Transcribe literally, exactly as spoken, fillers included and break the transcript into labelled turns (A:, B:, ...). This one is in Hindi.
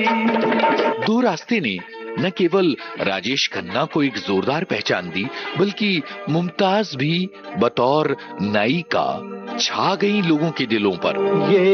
A: दो रास्ते ने न केवल राजेश खन्ना को एक जोरदार पहचान दी, बल्कि मुमताज भी बतौर नायिका छा गई लोगों के दिलों पर। ये